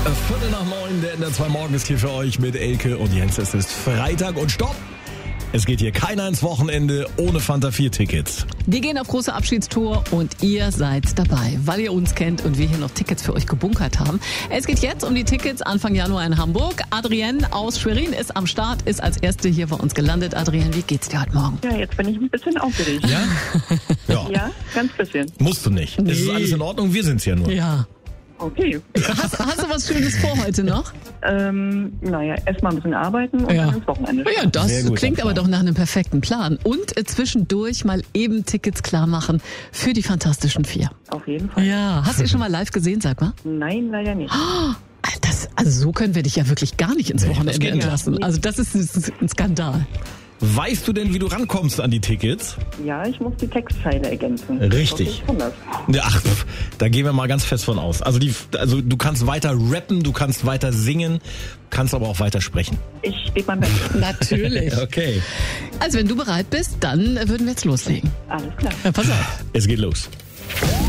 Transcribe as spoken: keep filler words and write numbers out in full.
Viertel nach neun, der in der zwei Morgen ist hier für euch mit Elke und Jens. Es ist Freitag und stopp! Es geht hier keiner ins Wochenende ohne Fanta vier Tickets. Die gehen auf große Abschiedstour und ihr seid dabei, weil ihr uns kennt und wir hier noch Tickets für euch gebunkert haben. Es geht jetzt um die Tickets Anfang Januar in Hamburg. Adrienne aus Schwerin ist am Start, ist als Erste hier bei uns gelandet. Adrienne, wie geht's dir heute Morgen? Ja, jetzt bin ich ein bisschen aufgeregt. Ja? Ja. Ja, ganz bisschen. Musst du nicht. Es ist Nee. alles in Ordnung, wir sind's ja nur. Ja. Okay. Hast, hast du was Schönes vor heute noch? Ähm, naja, erstmal ein bisschen arbeiten und Ja. dann ins Wochenende. Ja, das Sehr gut, klingt Anfang. aber doch nach einem perfekten Plan. Und äh, zwischendurch mal eben Tickets klar machen für die Fantastischen Vier. Auf jeden Fall. Ja. Hast du ihn schon mal live gesehen, sag mal? Nein, leider nicht. Das, also so können wir dich ja wirklich gar nicht ins Nee, das Wochenende geht nicht. entlassen. Also das ist, das ist ein Skandal. Weißt du denn, wie du rankommst an die Tickets? Ja, ich muss die Textzeile ergänzen. Richtig. Ich hoffe, ich kann das. Ja, ach, pf, da gehen wir mal ganz fest von aus. Also, die, also du kannst weiter rappen, du kannst weiter singen, kannst aber auch weiter sprechen. Ich gebe mein Bestes. Natürlich. Okay. Also wenn du bereit bist, dann würden wir jetzt loslegen. Alles klar. Ja, pass auf. Es geht los.